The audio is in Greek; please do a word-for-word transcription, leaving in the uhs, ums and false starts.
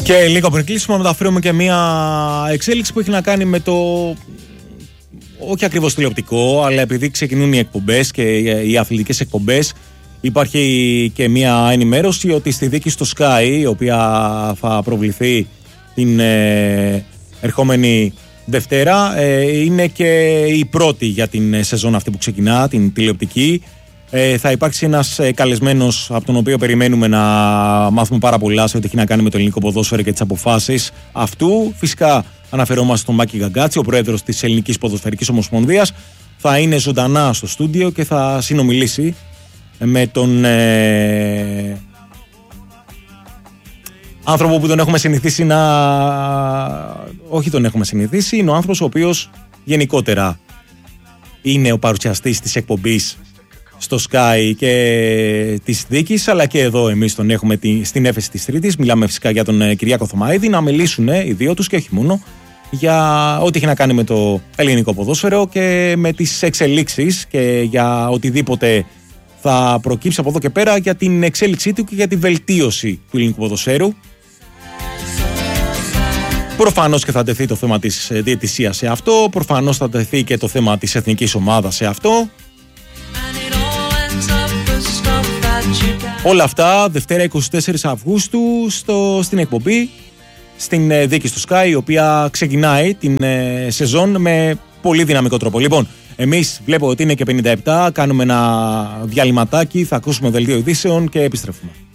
Και λίγο πριν κλείσουμε, μεταφέρουμε και μια εξέλιξη που έχει να κάνει με το, όχι ακριβώς τηλεοπτικό, αλλά επειδή ξεκινούν οι εκπομπές και οι αθλητικές εκπομπές, υπάρχει και μια ενημέρωση ότι στη δίκη στο Sky, η οποία θα προβληθεί την ε, ερχόμενη Δευτέρα, ε, είναι και η πρώτη για την σεζόν αυτή που ξεκινά, την τηλεοπτική. Ε, θα υπάρξει ένας ε, καλεσμένος από τον οποίο περιμένουμε να μάθουμε πάρα πολλά σε ό,τι έχει να κάνει με το ελληνικό ποδόσφαιρο και τις αποφάσεις αυτού. Φυσικά αναφερόμαστε στον Μάκη Γκαγκάτση, ο πρόεδρος της Ελληνικής Ποδοσφαιρικής Ομοσπονδίας. Θα είναι ζωντανά στο στούντιο και θα συνομιλήσει με τον ε, άνθρωπο που τον έχουμε συνηθίσει να... Όχι τον έχουμε συνηθίσει, είναι ο άνθρωπος ο οποίος γενικότερα είναι ο παρουσιαστής της εκπομπής στο Sky και της δίκης, αλλά και εδώ εμείς τον έχουμε στην Έφεση της Τρίτης. Μιλάμε φυσικά για τον Κυριάκο Θωμαίδη, να μιλήσουν οι δύο τους και όχι μόνο για ό,τι έχει να κάνει με το ελληνικό ποδόσφαιρο και με τις εξελίξεις και για οτιδήποτε θα προκύψει από εδώ και πέρα για την εξέλιξή του και για τη βελτίωση του ελληνικού ποδοσφαίρου. Προφανώς και θα τεθεί το θέμα της διαιτησίας σε αυτό, προφανώς θα τεθεί και το θέμα της εθνικής ομάδας σε αυτό. Όλα αυτά Δευτέρα εικοστή τέταρτη Αυγούστου στο, στην εκπομπή, στην δίκη στο Sky, η οποία ξεκινάει την ε, σεζόν με πολύ δυναμικό τρόπο. Λοιπόν, εμείς βλέπω ότι είναι και πενήντα επτά, κάνουμε ένα διαλυματάκι, θα ακούσουμε δελτίο ειδήσεων και επιστρέφουμε.